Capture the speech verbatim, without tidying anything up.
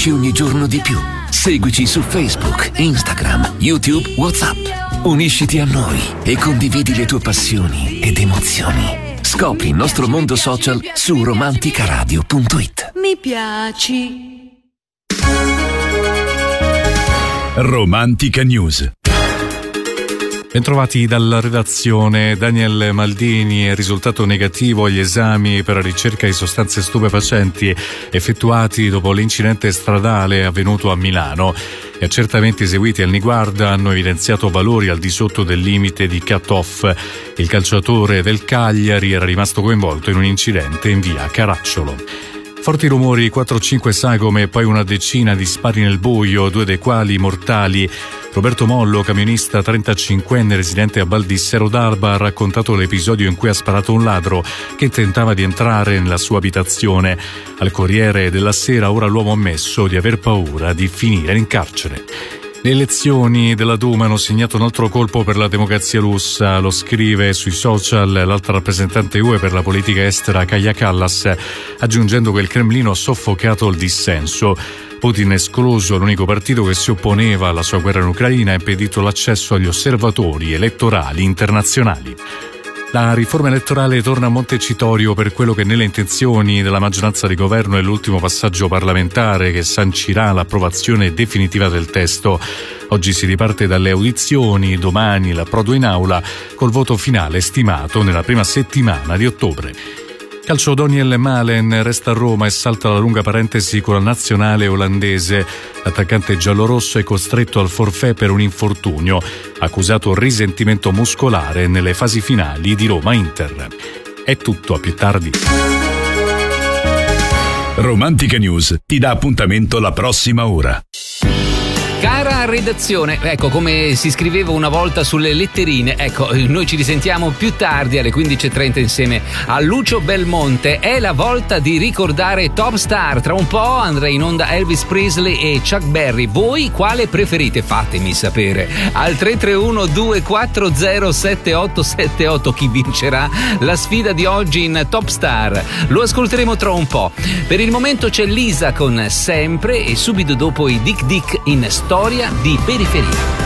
Amici ogni giorno di più. Seguici su Facebook, Instagram, YouTube, WhatsApp. Unisciti a noi e condividi le tue passioni ed emozioni. Scopri il nostro mondo social su romanticaradio punto it. Mi piaci. Romantica News. Bentrovati dalla redazione. Daniel Maldini è risultato negativo agli esami per la ricerca di sostanze stupefacenti effettuati dopo l'incidente stradale avvenuto a Milano. Gli accertamenti eseguiti al Niguarda hanno evidenziato valori al di sotto del limite di cut-off. Il calciatore del Cagliari era rimasto coinvolto in un incidente in via Caracciolo. Forti rumori, quattro cinque sagome e poi una decina di spari nel buio, due dei quali mortali. Roberto Mollo, camionista trentacinquenne residente a Val di Sero d'Alba, ha raccontato l'episodio in cui ha sparato un ladro che tentava di entrare nella sua abitazione. Al Corriere della Sera ora l'uomo ha ammesso di aver paura di finire in carcere. Le elezioni della Duma hanno segnato un altro colpo per la democrazia russa, lo scrive sui social l'alta rappresentante U E per la politica estera Kaja Kallas, aggiungendo che il Cremlino ha soffocato il dissenso. Putin, escluso l'unico partito che si opponeva alla sua guerra in Ucraina, ha impedito l'accesso agli osservatori elettorali internazionali. La riforma elettorale torna a Montecitorio per quello che nelle intenzioni della maggioranza di governo è l'ultimo passaggio parlamentare che sancirà l'approvazione definitiva del testo. Oggi si riparte dalle audizioni, domani l'approdo in aula, col voto finale stimato nella prima settimana di ottobre. Calcio, Daniel Malen resta a Roma e salta la lunga parentesi con la nazionale olandese. L'attaccante giallorosso è costretto al forfait per un infortunio, accusato risentimento muscolare nelle fasi finali di Roma-Inter. È tutto, a più tardi. Romantica News ti dà appuntamento la prossima ora. Cara redazione, ecco come si scriveva una volta sulle letterine, ecco noi ci risentiamo più tardi alle quindici e trenta insieme a Lucio Belmonte. È la volta di ricordare Top Star, tra un po' andrà in onda Elvis Presley e Chuck Berry. Voi quale preferite? Fatemi sapere al tre tre uno due quattro zero sette otto sette otto chi vincerà la sfida di oggi in Top Star. Lo ascolteremo tra un po'. Per il momento c'è Lisa con Sempre e subito dopo i Dick Dick in Storia di Periferia.